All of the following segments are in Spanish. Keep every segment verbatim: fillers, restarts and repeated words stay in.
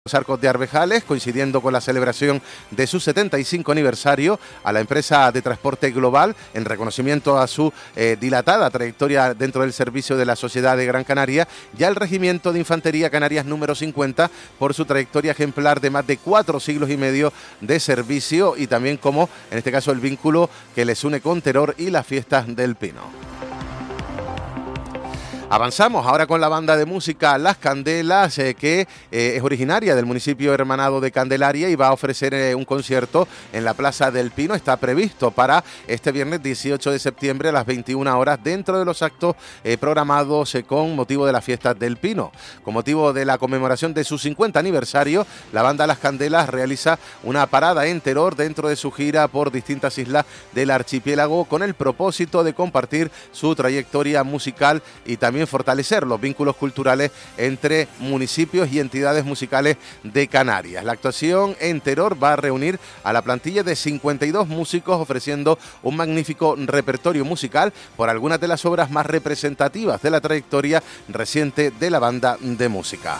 Los Arcos de Arvejales, coincidiendo con la celebración de su setenta y cinco aniversario, a la empresa de transporte global, en reconocimiento a su eh, dilatada trayectoria dentro del servicio de la Sociedad de Gran Canaria, y al Regimiento de Infantería Canarias número cincuenta por su trayectoria ejemplar de más de cuatro siglos y medio de servicio, y también como, en este caso, el vínculo que les une con Teror y las fiestas del Pino. Avanzamos ahora con la banda de música Las Candelas, eh, que eh, es originaria del municipio hermanado de Candelaria y va a ofrecer eh, un concierto en la Plaza del Pino. Está previsto para este viernes dieciocho de septiembre a las veintiuna horas, dentro de los actos eh, programados eh, con motivo de las fiestas del Pino. Con motivo de la conmemoración de su cincuenta aniversario, la banda Las Candelas realiza una parada en Teror dentro de su gira por distintas islas del archipiélago, con el propósito de compartir su trayectoria musical y también fortalecer los vínculos culturales entre municipios y entidades musicales de Canarias. La actuación en Teror va a reunir a la plantilla de cincuenta y dos músicos, ofreciendo un magnífico repertorio musical por algunas de las obras más representativas de la trayectoria reciente de la banda de música.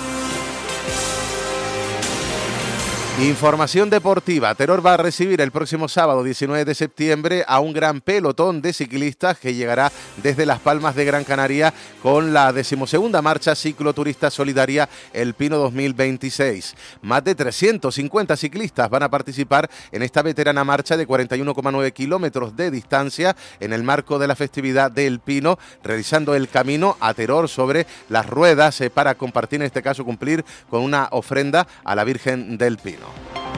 Información deportiva. Teror va a recibir el próximo sábado diecinueve de septiembre a un gran pelotón de ciclistas que llegará desde Las Palmas de Gran Canaria con la decimosegunda marcha cicloturista solidaria El Pino dos mil veintiséis. Más de trescientos cincuenta ciclistas van a participar en esta veterana marcha de cuarenta y uno coma nueve kilómetros de distancia en el marco de la festividad del Pino, realizando el camino a Teror sobre las ruedas eh, para compartir, en este caso cumplir con una ofrenda a la Virgen del Pino.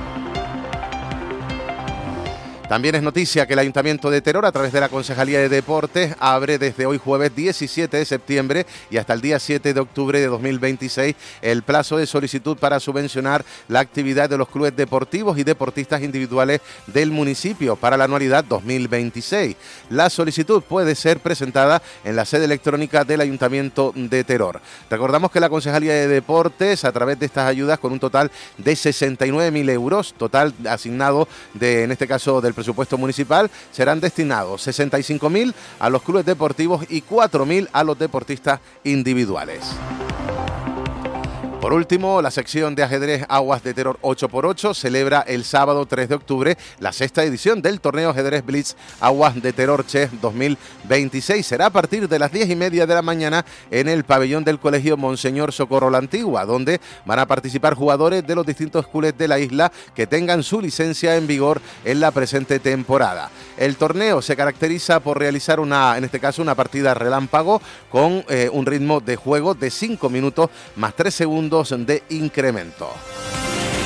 También es noticia que el Ayuntamiento de Teror, a través de la Concejalía de Deportes, abre desde hoy jueves diecisiete de septiembre y hasta el día siete de octubre de dos mil veintiséis el plazo de solicitud para subvencionar la actividad de los clubes deportivos y deportistas individuales del municipio para la anualidad dos mil veintiséis. La solicitud puede ser presentada en la sede electrónica del Ayuntamiento de Teror. Recordamos que la Concejalía de Deportes, a través de estas ayudas, con un total de sesenta y nueve mil euros, total asignado de, en este caso, del presupuesto municipal, serán destinados sesenta y cinco mil a los clubes deportivos y cuatro mil a los deportistas individuales. Por último, la sección de ajedrez Aguas de Teror ocho por ocho celebra el sábado tres de octubre la sexta edición del torneo ajedrez Blitz Aguas de Teror Chess dos mil veintiséis. Será a partir de las diez y media de la mañana en el pabellón del Colegio Monseñor Socorro la Antigua, donde van a participar jugadores de los distintos clubes de la isla que tengan su licencia en vigor en la presente temporada. El torneo se caracteriza por realizar una, en este caso, una partida relámpago con eh, un ritmo de juego de cinco minutos más tres segundos de incremento.